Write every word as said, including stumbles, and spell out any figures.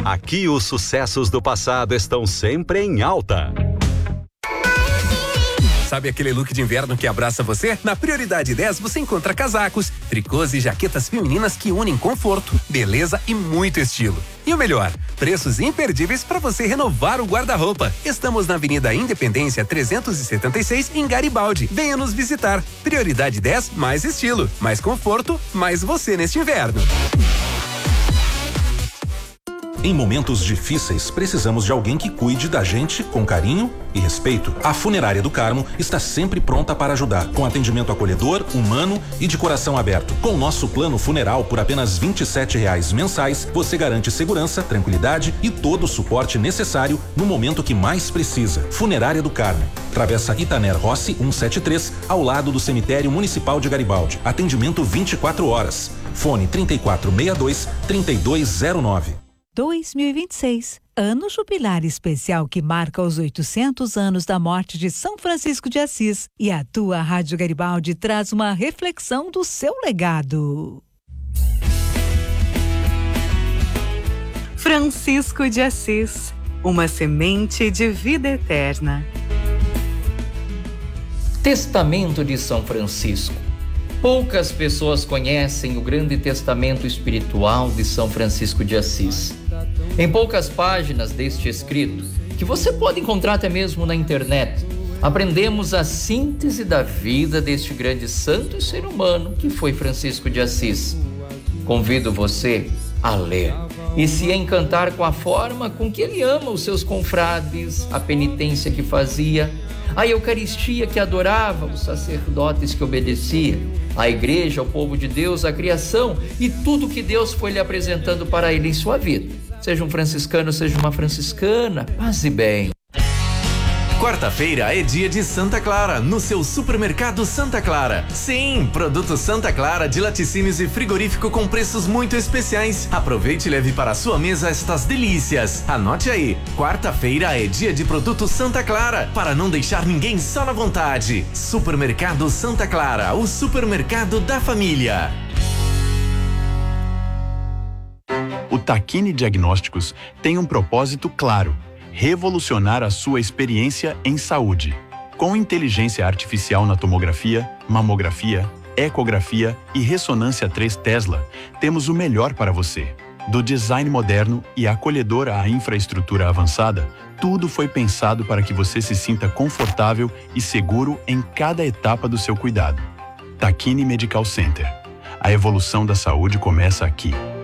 Aqui os sucessos do passado estão sempre em alta. Sabe aquele look de inverno que abraça você? Na Prioridade dez você encontra casacos, tricôs e jaquetas femininas que unem conforto, beleza e muito estilo. E o melhor, preços imperdíveis para você renovar o guarda-roupa. Estamos na Avenida Independência trezentos e setenta e seis, em Garibaldi. Venha nos visitar. Prioridade dez, mais estilo, mais conforto, mais você neste inverno. Em momentos difíceis, precisamos de alguém que cuide da gente com carinho e respeito. A Funerária do Carmo está sempre pronta para ajudar, com atendimento acolhedor, humano e de coração aberto. Com nosso plano funeral por apenas vinte e sete reais mensais, você garante segurança, tranquilidade e todo o suporte necessário no momento que mais precisa. Funerária do Carmo, Travessa Itaner Rossi cento e setenta e três, ao lado do Cemitério Municipal de Garibaldi. Atendimento vinte e quatro horas. Fone trinta e quatro sessenta e dois, trinta e dois zero nove. dois mil e vinte e seis, ano jubilar especial que marca os oitocentos anos da morte de São Francisco de Assis. E a tua Rádio Garibaldi traz uma reflexão do seu legado. Francisco de Assis, uma semente de vida eterna. Testamento de São Francisco. Poucas pessoas conhecem o grande testamento espiritual de São Francisco de Assis. Em poucas páginas deste escrito, que você pode encontrar até mesmo na internet, aprendemos a síntese da vida deste grande santo e ser humano que foi Francisco de Assis. Convido você a ler e se encantar com a forma com que ele ama os seus confrades, a penitência que fazia, a Eucaristia que adorava, os sacerdotes que obedecia, a igreja, o povo de Deus, a criação e tudo que Deus foi lhe apresentando para ele em sua vida. Seja um franciscano, seja uma franciscana, paz e bem. Quarta-feira é dia de Santa Clara, no seu supermercado Santa Clara. Sim, produto Santa Clara de laticínios e frigorífico com preços muito especiais. Aproveite e leve para a sua mesa estas delícias. Anote aí, quarta-feira é dia de produto Santa Clara, para não deixar ninguém só na vontade. Supermercado Santa Clara, o supermercado da família. O Tacchini Diagnósticos tem um propósito claro: revolucionar a sua experiência em saúde. Com inteligência artificial na tomografia, mamografia, ecografia e ressonância três Tesla, temos o melhor para você. Do design moderno e acolhedor à infraestrutura avançada, tudo foi pensado para que você se sinta confortável e seguro em cada etapa do seu cuidado. Tacchini Medical Center. A evolução da saúde começa aqui.